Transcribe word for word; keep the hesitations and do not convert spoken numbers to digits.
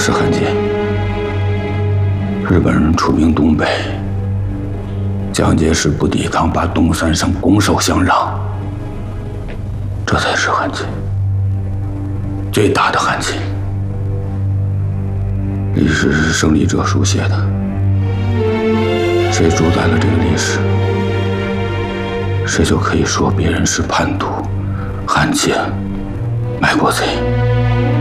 是汉奸。日本人出兵东北，蒋介石不抵抗，把东三省拱手相让，这才是汉奸，最大的汉奸。历史是胜利者书写的，谁主宰了这个历史，谁就可以说别人是叛徒、汉奸、卖国贼。